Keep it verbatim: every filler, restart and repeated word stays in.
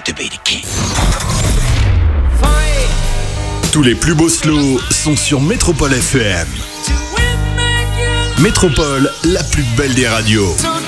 to be the king. Tous les plus beaux slows sont sur Métropole F M. Métropole, la plus belle des radios.